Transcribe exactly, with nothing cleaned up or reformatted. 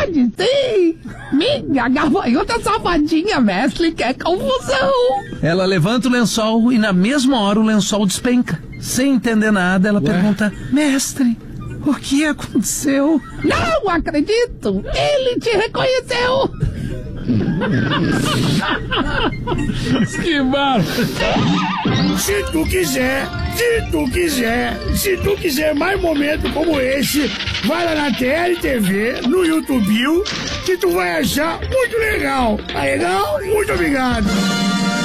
verdade, sim. Minha gafanhota safadinha, mestre, quer confusão. Ela levanta o lençol e na mesma hora o lençol despenca. Sem entender nada, ela Ué? pergunta, mestre, o que aconteceu? Não acredito, ele te reconheceu. Que barra. Se tu quiser, se tu quiser, se tu quiser mais momentos como esse, vai lá na T L T V, no YouTube, que tu vai achar muito legal. Tá legal? Muito obrigado.